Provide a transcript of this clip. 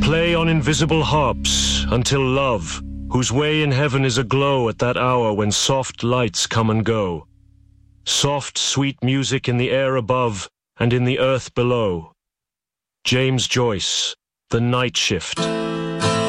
play on invisible harps until love, whose way in heaven is aglow at that hour when soft lights come and go. Soft, sweet music in the air above and in the earth below. James Joyce, The Night Shift.